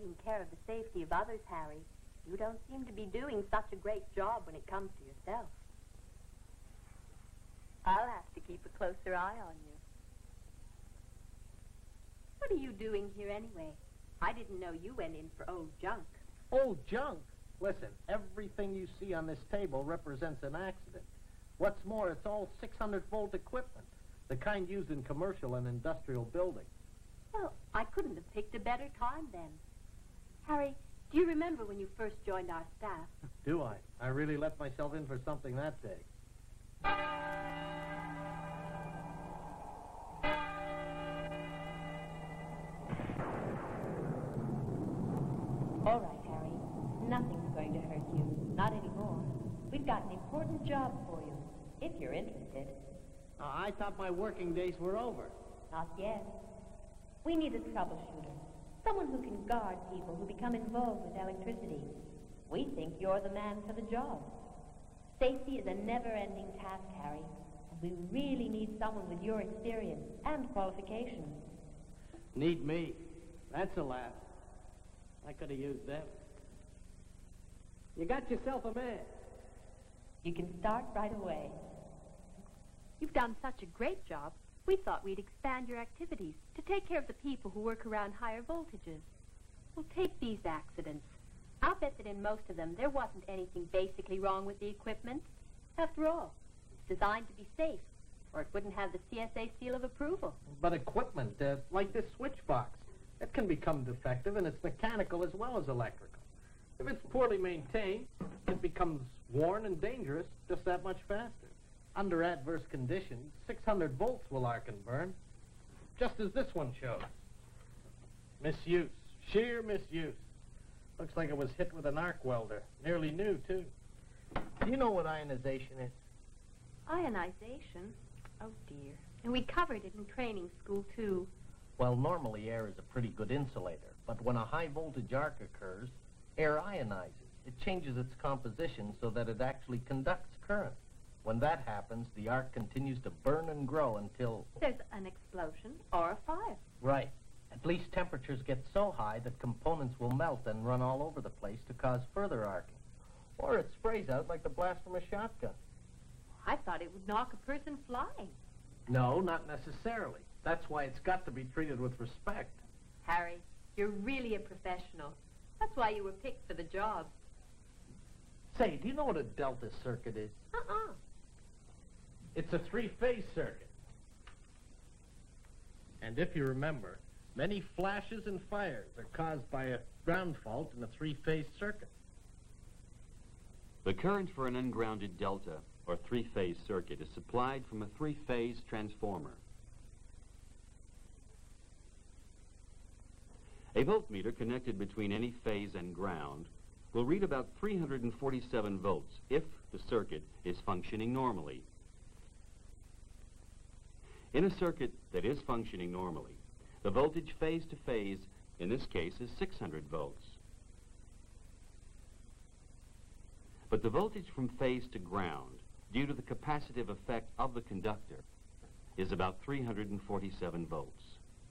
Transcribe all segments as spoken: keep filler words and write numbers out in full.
taking care of the safety of others, Harry, you don't seem to be doing such a great job when it comes to yourself. I'll have to keep a closer eye on you. What are you doing here anyway? I didn't know you went in for old junk. Old junk? Listen, everything you see on this table represents an accident. What's more, it's all six hundred volt equipment, the kind used in commercial and industrial buildings. Well, I couldn't have picked a better time then. Harry, do you remember when you first joined our staff? Do I? I really let myself in for something that day. All right, Harry. Nothing's going to hurt you. Not anymore. We've got an important job for you, if you're interested. Uh, I thought my working days were over. Not yet. We need a troubleshooter. Someone who can guard people who become involved with electricity. We think you're the man for the job. Safety is a never-ending task, Harry. And we really need someone with your experience and qualifications. Need me? That's a laugh. I could have used them. You got yourself a man. You can start right away. You've done such a great job, we thought we'd expand your activities to take care of the people who work around higher voltages. Well, take these accidents. I'll bet that in most of them there wasn't anything basically wrong with the equipment. After all, it's designed to be safe, or it wouldn't have the C S A seal of approval. But equipment, uh, like this switch box, it can become defective, and it's mechanical as well as electrical. If it's poorly maintained, it becomes worn and dangerous just that much faster. Under adverse conditions, six hundred volts will arc and burn, just as this one shows. Misuse, sheer misuse. Looks like it was hit with an arc welder, nearly new, too. Do you know what ionization is? Ionization? Oh, dear. And we covered it in training school, too. Well, normally air is a pretty good insulator, but when a high voltage arc occurs, air ionizes. It changes its composition so that it actually conducts current. When that happens, the arc continues to burn and grow until... There's an explosion or a fire. Right. At least temperatures get so high that components will melt and run all over the place to cause further arcing. Or it sprays out like the blast from a shotgun. I thought it would knock a person flying. No, not necessarily. That's why it's got to be treated with respect. Harry, you're really a professional. That's why you were picked for the job. Say, do you know what a delta circuit is? Uh-uh. It's a three-phase circuit. And if you remember, many flashes and fires are caused by a ground fault in a three-phase circuit. The current for an ungrounded delta or three-phase circuit is supplied from a three-phase transformer. A voltmeter connected between any phase and ground will read about three hundred forty-seven volts if the circuit is functioning normally. In a circuit that is functioning normally, the voltage phase to phase, in this case, is six hundred volts. But the voltage from phase to ground, due to the capacitive effect of the conductor, is about three hundred forty-seven volts.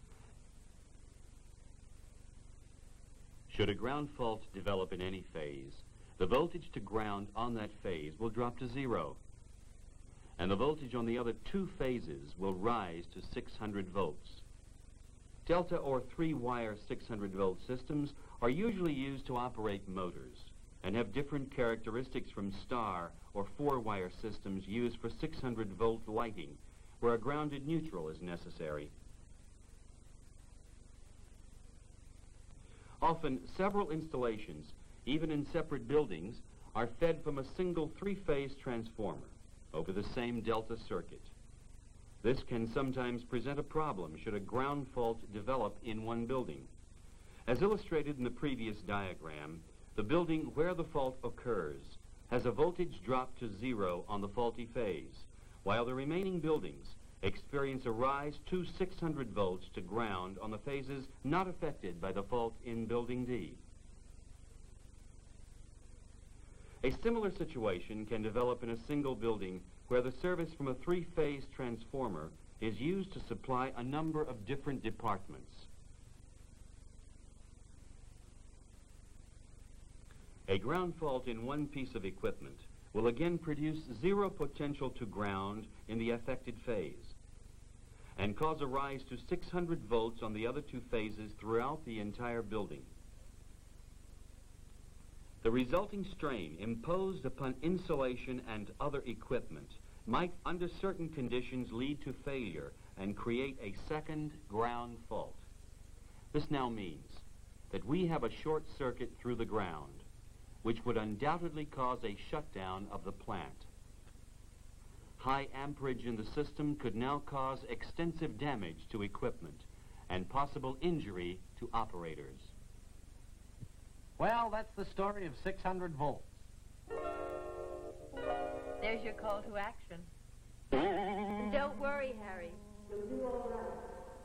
Should a ground fault develop in any phase, the voltage to ground on that phase will drop to zero, and the voltage on the other two phases will rise to six hundred volts. Delta or three-wire six hundred volt systems are usually used to operate motors and have different characteristics from star or four-wire systems used for six hundred volt lighting, where a grounded neutral is necessary. Often, several installations, even in separate buildings, are fed from a single three-phase transformer over the same delta circuit. This can sometimes present a problem should a ground fault develop in one building. As illustrated in the previous diagram, the building where the fault occurs has a voltage drop to zero on the faulty phase, while the remaining buildings experience a rise to six hundred volts to ground on the phases not affected by the fault in Building D. A similar situation can develop in a single building where the service from a three-phase transformer is used to supply a number of different departments. A ground fault in one piece of equipment will again produce zero potential to ground in the affected phase and cause a rise to six hundred volts on the other two phases throughout the entire building. The resulting strain imposed upon insulation and other equipment might, under certain conditions, lead to failure and create a second ground fault. This now means that we have a short circuit through the ground, which would undoubtedly cause a shutdown of the plant. High amperage in the system could now cause extensive damage to equipment and possible injury to operators. Well, that's the story of six hundred volts. There's your call to action. Don't worry, Harry. You'll do all right.